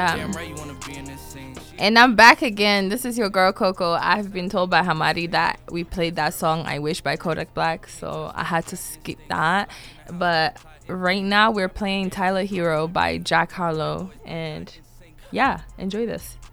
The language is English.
And I'm back again. This is your girl Coco. I've been told by Hamadi that we played that song I Wish by Kodak Black, so I had to skip that. But right now we're playing Tyler Hero by Jack Harlow, and yeah, enjoy this.